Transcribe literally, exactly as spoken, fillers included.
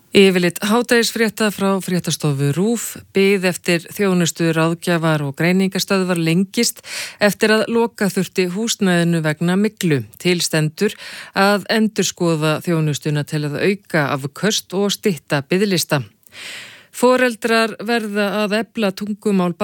Yfirlit hádegisfrétta frá fréttastofu RÚV bið eftir þjónustu ráðgjafar og greiningastöðvar lengist eftir að loka þurfti húsnæðinu vegna myglu. Til stendur að endurskoða þjónustuna til að auka afköst og stytta biðlista. Foreldrar verða að efla tungumál